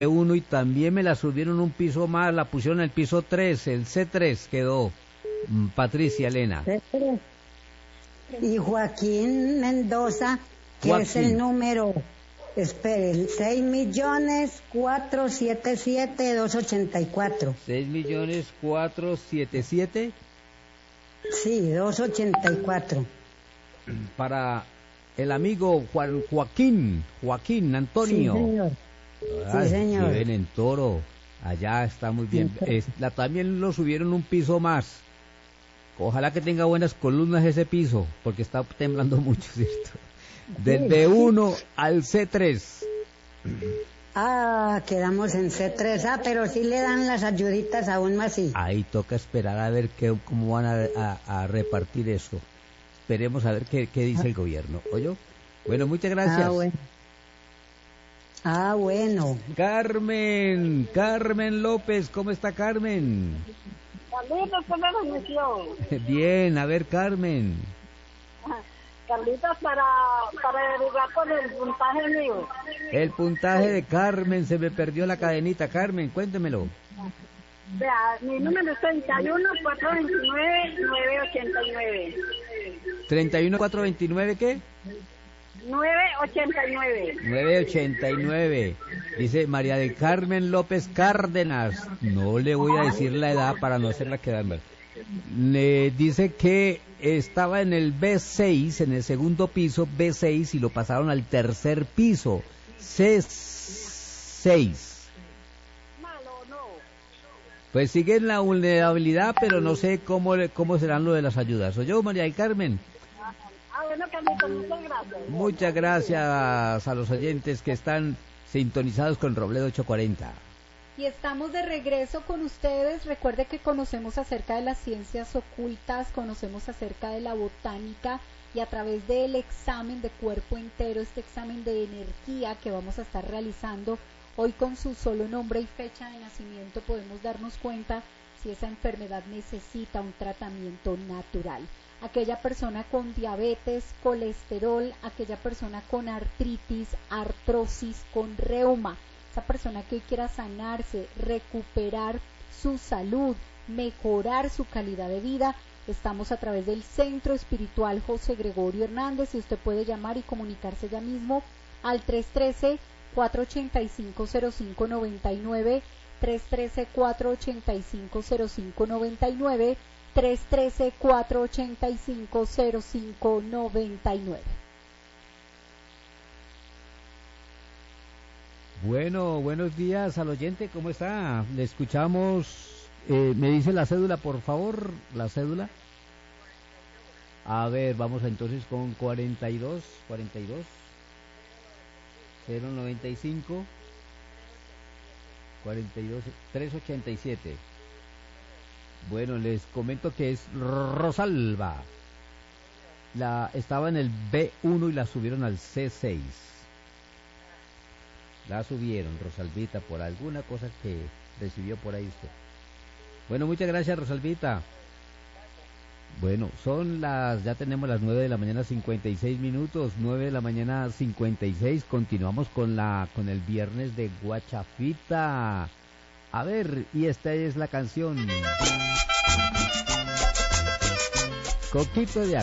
uno y también me la subieron un piso más, la pusieron en el piso 3, el C3 quedó. Patricia Elena. C3. Y Joaquín Mendoza, que Joaquín. es el número, espere, el 6.477.284. 6.477.000. Sí, 284. Para el amigo Joaquín Antonio. Sí, señor. Ay, Sí, señor. viven en Toro. Allá está muy bien. También lo subieron un piso más. Ojalá que tenga buenas columnas ese piso, porque está temblando mucho, ¿cierto? Del B1 al C3. Quedamos en C3. Pero sí le dan las ayuditas aún más, sí. Ahí toca esperar a ver cómo van a repartir eso. Esperemos a ver qué dice el gobierno. ¿Oyó? Bueno, muchas gracias. Bueno. Carmen López, ¿cómo está Carmen? Carlitos, ¿cómo amaneció? Bien, a ver, Carmen. Carlitos, para averiguar por el puntaje mío. El puntaje de Carmen, se me perdió la cadenita. Carmen, cuéntemelo. Vea, mi número es 31.429.989. 31.429, ¿qué? 989. 989. Dice María del Carmen López Cárdenas. No le voy a decir la edad para no hacerla quedar mal. Le dice que estaba en el B6, en el segundo piso, B6, y lo pasaron al tercer piso, C6. Pues sigue en la vulnerabilidad, pero no sé cómo serán lo de las ayudas. ¿Soy yo, María del Carmen? Bueno, Carlitos, muchas gracias. Muchas gracias a los oyentes que están sintonizados con Robledo 840. Y estamos de regreso con ustedes. Recuerde que conocemos acerca de las ciencias ocultas, conocemos acerca de la botánica, y a través del examen de cuerpo entero, este examen de energía que vamos a estar realizando hoy con su solo nombre y fecha de nacimiento, podemos darnos cuenta si esa enfermedad necesita un tratamiento natural. Aquella persona con diabetes, colesterol, aquella persona con artritis, artrosis, con reuma, esa persona que hoy quiera sanarse, recuperar su salud, mejorar su calidad de vida, estamos a través del Centro Espiritual José Gregorio Hernández, y usted puede llamar y comunicarse ya mismo al 313-485-0599, 313-485-0599, 313-485-0599. Bueno, buenos días al oyente, ¿cómo está? Le escuchamos, me dice la cédula, por favor, la cédula. A ver, vamos entonces con 42, 095, 42, 387. Bueno, les comento que es Rosalba. Estaba en el B1 y la subieron al C6. La subieron, Rosalvita, por alguna cosa que recibió por ahí usted. Bueno, muchas gracias, Rosalvita. Bueno, ya tenemos las 9 de la mañana 56 minutos, 9 de la mañana 56, continuamos con el viernes de Guachafita. A ver, y esta es la canción. Coquito de